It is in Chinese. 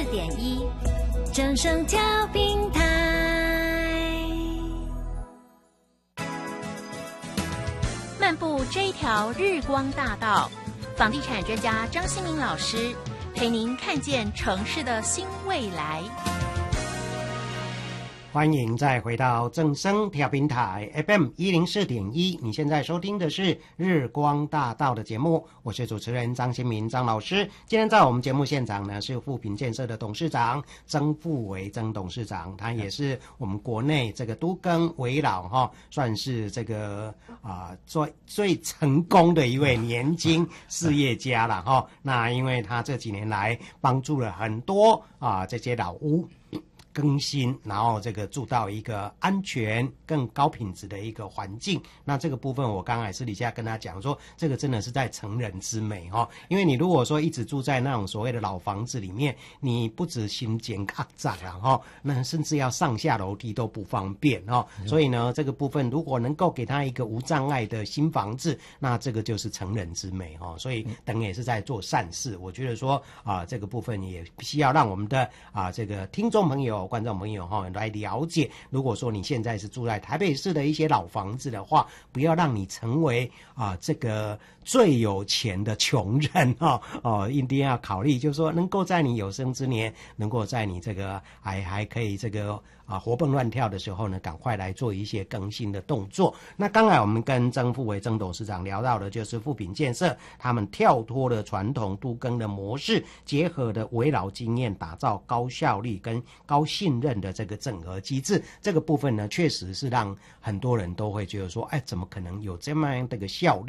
104.1正声调频台。漫步这一条日光大道，房地产专家张新民老师陪您看见城市的新未来。 欢迎再回到正声调频台 FM 104.1，你现在收听的是日光大道的节目，我是主持人张新民张老师。今天在我们节目现场呢是富品建设的董事长曾富维曾董事长，他也是我们国内这个都更危老算是这个最成功的一位年轻事业家了那因为他这几年来帮助了很多这些老屋更新，然后这个住到一个安全更高品质的一个环境。那这个部分我刚才私底下跟他讲说，这个真的是在成人之美因为你如果说一直住在那种所谓的老房子里面，你不止心简卡窄那甚至要上下楼梯都不方便所以呢这个部分如果能够给他一个无障碍的新房子，那这个就是成人之美所以等也是在做善事。我觉得说这个部分也需要让我们的这个听众朋友观众朋友来了解，如果说你现在是住在台北市的一些老房子的话，不要让你成为这个最有钱的穷人一定要考虑就是说能够在你有生之年，能够在你这个还可以这个活蹦乱跳的时候呢，赶快来做一些更新的动作。那刚才我们跟曾富维曾董事长聊到的就是富品建设他们跳脱了传统都更的模式，结合的危老经验，打造高效率跟高信任的这个整合机制。这个部分呢确实是让很多人都会觉得说怎么可能有这么样的一个效率